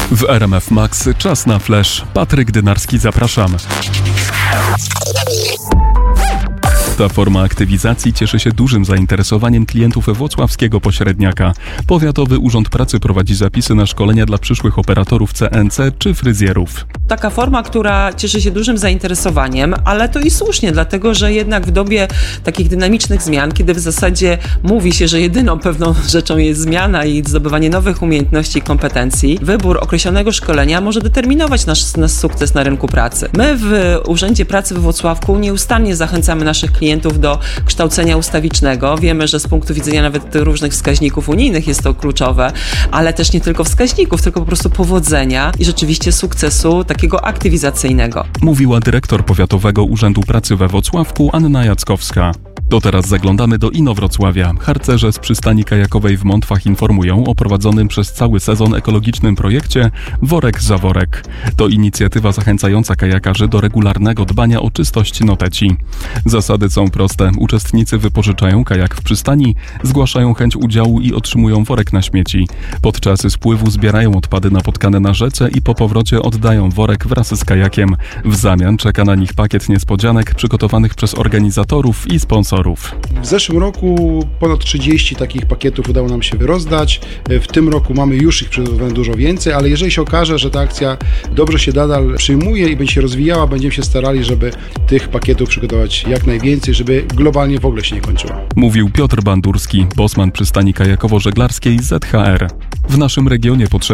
W RMF Max czas na flash. Patryk Dynarski, zapraszam. Ta forma aktywizacji cieszy się dużym zainteresowaniem klientów włocławskiego pośredniaka. Powiatowy Urząd Pracy prowadzi zapisy na szkolenia dla przyszłych operatorów CNC czy fryzjerów. Taka forma, która cieszy się dużym zainteresowaniem, ale to i słusznie, dlatego że jednak w dobie takich dynamicznych zmian, kiedy w zasadzie mówi się, że jedyną pewną rzeczą jest zmiana i zdobywanie nowych umiejętności i kompetencji, wybór określonego szkolenia może determinować nasz sukces na rynku pracy. My w Urzędzie Pracy we Włocławku nieustannie zachęcamy naszych klientów do kształcenia ustawicznego. Wiemy, że z punktu widzenia nawet różnych wskaźników unijnych jest to kluczowe, ale też nie tylko wskaźników, tylko po prostu powodzenia i rzeczywiście sukcesu takiego aktywizacyjnego. Mówiła dyrektor Powiatowego Urzędu Pracy we Włocławku Anna Jackowska. To teraz zaglądamy do Inowrocławia. Harcerze z przystani kajakowej w Montwach informują o prowadzonym przez cały sezon ekologicznym projekcie Worek za worek. To inicjatywa zachęcająca kajakarzy do regularnego dbania o czystość noteci. Zasady są proste. Uczestnicy wypożyczają kajak w przystani, zgłaszają chęć udziału i otrzymują worek na śmieci. Podczas spływu zbierają odpady napotkane na rzece i po powrocie oddają worek wraz z kajakiem. W zamian czeka na nich pakiet niespodzianek przygotowanych przez organizatorów i sponsorów. W zeszłym roku ponad 30 takich pakietów udało nam się rozdać. W tym roku mamy już ich przygotowane dużo więcej, ale jeżeli się okaże, że ta akcja dobrze się nadal przyjmuje i będzie się rozwijała, będziemy się starali, żeby tych pakietów przygotować jak najwięcej, żeby globalnie w ogóle się nie kończyła. Mówił Piotr Bandurski, bosman przystani kajakowo-żeglarskiej ZHR. W naszym regionie potrzebne